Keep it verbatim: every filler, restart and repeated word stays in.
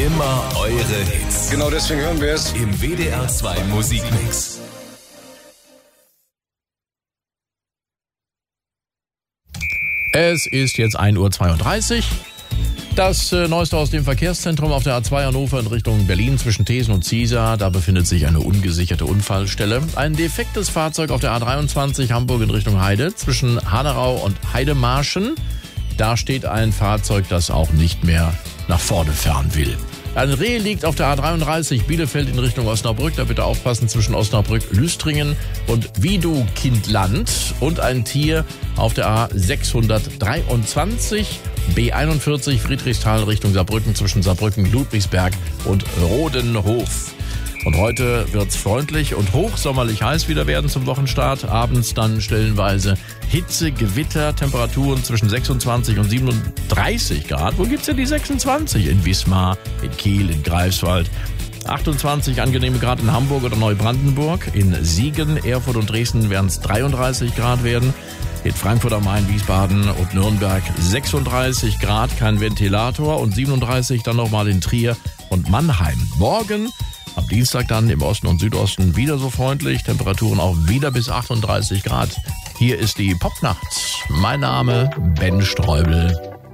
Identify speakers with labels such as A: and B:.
A: Immer eure Hits.
B: Genau deswegen hören wir es
A: Im W D R zwei Musikmix.
C: Es ist jetzt ein Uhr zweiunddreißig. Das äh, Neueste aus dem Verkehrszentrum auf der A zwei Hannover in Richtung Berlin zwischen Thesen und Ziesar. Da befindet sich eine ungesicherte Unfallstelle. Ein defektes Fahrzeug auf der A dreiundzwanzig Hamburg in Richtung Heide zwischen Haderau und Heidemarschen. Da steht ein Fahrzeug, das auch nicht mehr nach vorne fahren will. Ein Reh liegt auf der A dreiunddreißig Bielefeld in Richtung Osnabrück. Da bitte aufpassen zwischen Osnabrück, Lüstringen und Wiedu-Kindland. Und ein Tier auf der A sechshundertdreiundzwanzig B einundvierzig Friedrichsthal Richtung Saarbrücken zwischen Saarbrücken, Ludwigsberg und Rodenhof. Und heute wird's freundlich und hochsommerlich heiß wieder werden zum Wochenstart. Abends dann stellenweise Hitze, Gewitter, Temperaturen zwischen sechsundzwanzig und siebenunddreißig Grad. Wo gibt's denn die sechsundzwanzig? In Wismar, in Kiel, in Greifswald. achtundzwanzig angenehme Grad in Hamburg oder Neubrandenburg. In Siegen, Erfurt und Dresden werden es dreiunddreißig Grad werden. In Frankfurt am Main, Wiesbaden und Nürnberg sechsunddreißig Grad, kein Ventilator. Und siebenunddreißig dann nochmal in Trier und Mannheim. Morgen am Dienstag dann im Osten und Südosten wieder so freundlich. Temperaturen auch wieder bis achtunddreißig Grad. Hier ist die Popnacht. Mein Name Ben Streubel.